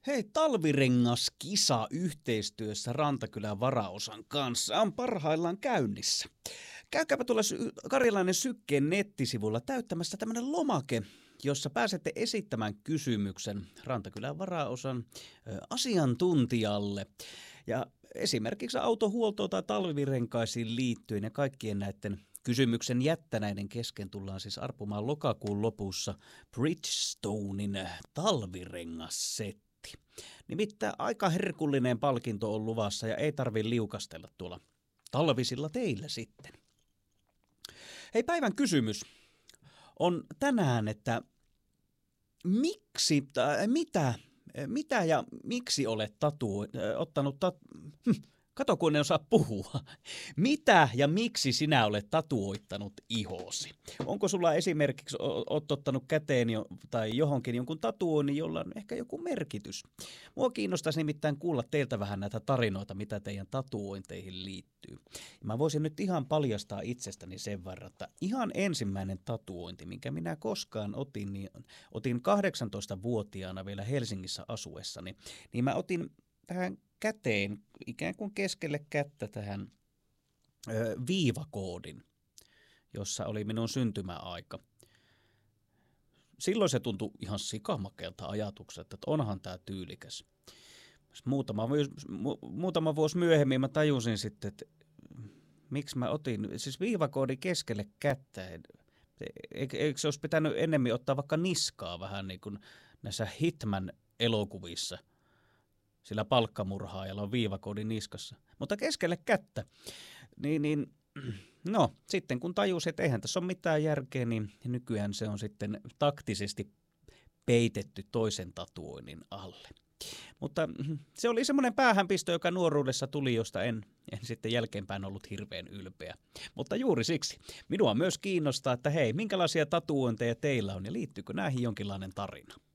Hei, talvirengaskisa yhteistyössä Rantakylän varaosan kanssa on parhaillaan käynnissä. Käykääpä tuolla Karjalainen Sykkeen nettisivulla täyttämässä tämmöinen lomake, jossa pääsette esittämään kysymyksen Rantakylän varaosan asiantuntijalle. Ja esimerkiksi autohuoltoon tai talvirenkaisiin liittyen ja kaikkien näiden kysymyksen jättäneiden kesken tullaan siis arpumaan lokakuun lopussa Bridgestonein talvirengassetti. Nimittäin aika herkullinen palkinto on luvassa ja ei tarvitse liukastella tuolla talvisilla teillä sitten. Hei, päivän kysymys on tänään, että mitä ja miksi olet ottanut kato, kun en osaa puhua. Mitä ja miksi sinä olet tatuoittanut ihosi? Onko sulla esimerkiksi, oot ottanut käteen tai johonkin jonkun tatuoinnin, jolla on ehkä joku merkitys? Mua kiinnostaisi nimittäin kuulla teiltä vähän näitä tarinoita, mitä teidän tatuointeihin liittyy. Ja mä voisin nyt ihan paljastaa itsestäni sen verran, että ihan ensimmäinen tatuointi, minkä minä koskaan otin, niin otin 18-vuotiaana vielä Helsingissä asuessani, niin mä otin tähän käteen, ikään kuin keskelle kättä tähän viivakoodin, jossa oli minun syntymäaika. Silloin se tuntui ihan sikamakelta ajatukselta, että onhan tämä tyylikäs. Muutama vuosi myöhemmin mä tajusin sitten, että miksi mä otin, siis viivakoodi keskelle kättä. Eikö se olisi pitänyt ennemmin ottaa vaikka niskaa vähän niin kuin näissä Hitman-elokuvissa? Sillä palkkamurhaajalla on viivakoodi niskassa. Mutta keskelle kättä. No, sitten kun tajusin, että eihän tässä ole mitään järkeä, niin nykyään se on sitten taktisesti peitetty toisen tatuoinnin alle. Mutta se oli semmoinen päähänpisto, joka nuoruudessa tuli, josta en sitten jälkeenpäin ollut hirveän ylpeä. Mutta juuri siksi minua myös kiinnostaa, että hei, minkälaisia tatuointeja teillä on ja liittyykö näihin jonkinlainen tarina?